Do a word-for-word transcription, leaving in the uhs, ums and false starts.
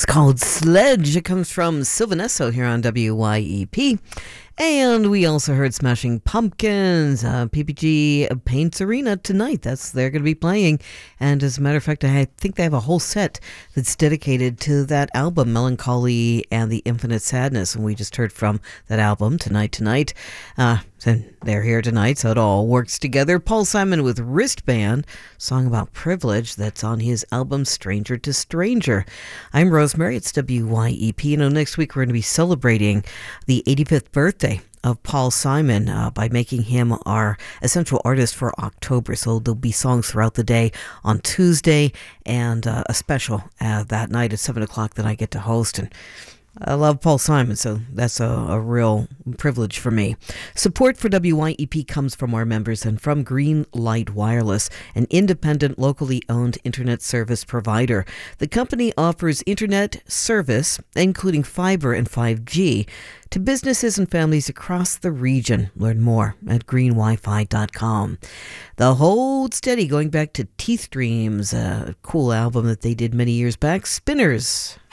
called Sledge. It comes from Sylvanesso here on W Y E P. And we also heard Smashing Pumpkins, uh, P P G Paints Arena tonight. That's they're going to be playing. And as a matter of fact, I think they have a whole set that's dedicated to that album, Melancholy and the Infinite Sadness. And we just heard from that album, Tonight Tonight. Uh, and they're here tonight, so it all works together. Paul Simon with Wristband, song about privilege that's on his album Stranger to Stranger. I'm Rosemary. It's W Y E P. You know, next week we're going to be celebrating the eighty-fifth birthday of Paul Simon uh, by making him our essential artist for October. So there'll be songs throughout the day on Tuesday and uh, a special uh, that night at seven o'clock that I get to host. And I love Paul Simon, so that's a, a real privilege for me. Support for W Y E P comes from our members and from Green Light Wireless, an independent, locally owned internet service provider. The company offers internet service, including fiber and five G, to businesses and families across the region. Learn more at green wi fi dot com. The Hold Steady, going back to Teeth Dreams, a cool album that they did many years back. Spinners.